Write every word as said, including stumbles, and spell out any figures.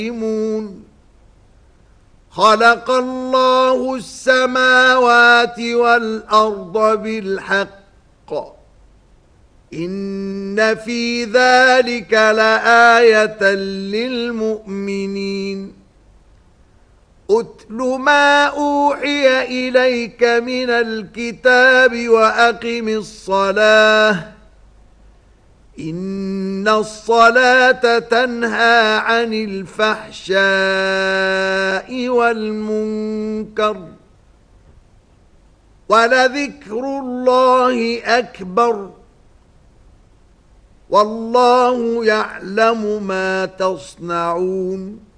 خلق الله السماوات والأرض بالحق إن في ذلك لآية للمؤمنين أتل ما أوحي إليك من الكتاب وأقم الصلاة إن الصلاة تنهى عن الفحشاء والمنكر ولذكر الله أكبر والله يعلم ما تصنعون